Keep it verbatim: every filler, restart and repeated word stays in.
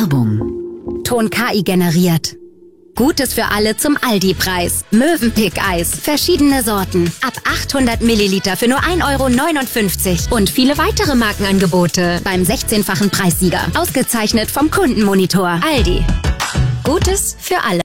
Werbung. Ton K I generiert. Gutes für alle zum Aldi-Preis. Mövenpick-Eis. Verschiedene Sorten. Ab achthundert Milliliter für nur ein Euro neunundfünfzig. Und viele weitere Markenangebote. Beim sechzehnfachen Preissieger. Ausgezeichnet vom Kundenmonitor. Aldi. Gutes für alle.